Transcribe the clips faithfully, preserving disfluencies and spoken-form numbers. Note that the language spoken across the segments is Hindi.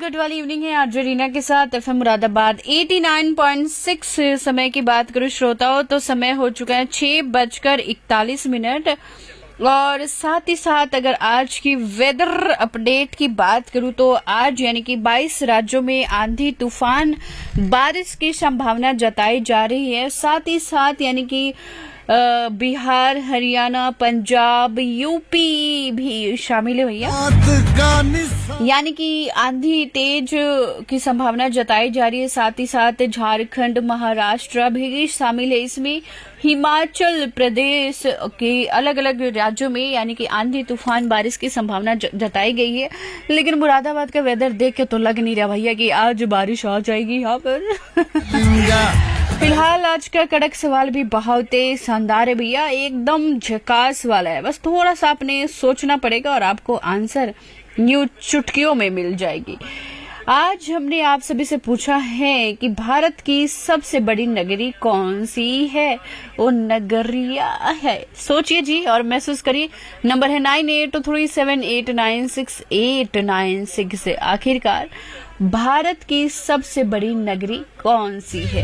बॉलीवुड वाली इवनिंग है आज रीना के साथ एफएम मुरादाबाद नवासी पॉइंट छह। समय की बात करूं श्रोताओं तो समय हो चुका है छह बजकर इकतालीस मिनट। और साथ ही साथ अगर आज की वेदर अपडेट की बात करूं तो आज यानी कि बाईस राज्यों में आंधी तूफान बारिश की संभावना जताई जा रही है। साथ ही साथ यानी कि बिहार, हरियाणा, पंजाब, यूपी भी शामिल है भैया। यानी कि आंधी तेज की संभावना जताई जा रही है। साथ ही साथ झारखंड, महाराष्ट्र भी शामिल है इसमें। हिमाचल प्रदेश के अलग अलग राज्यों में यानी कि आंधी तूफान बारिश की संभावना जताई गई है। लेकिन मुरादाबाद का वेदर देख के तो लग नहीं रहा भैया कि आज बारिश आ जाएगी यहाँ पर। फिलहाल आज का कड़क सवाल भी बहुत ही शानदार है भैया, एकदम झकास वाला है। बस थोड़ा सा आपने सोचना पड़ेगा और आपको आंसर न्यू चुटकियों में मिल जाएगी। आज हमने आप सभी से पूछा है कि भारत की सबसे बड़ी नगरी कौन सी है? वो नगरिया है। सोचिए जी और महसूस करिए। नंबर है nine eight three seven eight nine six eight nine six. आखिरकार भारत की सबसे बड़ी नगरी कौन सी है?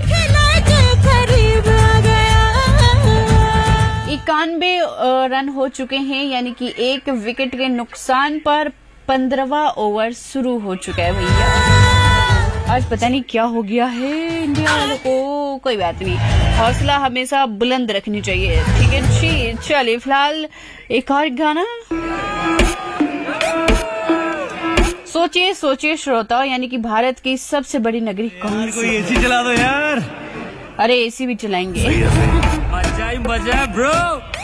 इक्यानवे रन हो चुके हैं यानी कि एक विकेट के नुकसान पर पंद्रहवां ओवर शुरू हो चुका है भैया। आज पता नहीं क्या हो गया है इंडिया वालों को। कोई बात नहीं, हौसला हमेशा बुलंद रखनी चाहिए, ठीक है जी। चलिए फिलहाल एक और गाना सोचिए सोचिए श्रोता, यानी कि भारत की सबसे बड़ी नगरी कौन सी? कोई एसी चला दो यार। अरे एसी भी चलाएंगे। मजा ही मजा ब्रो।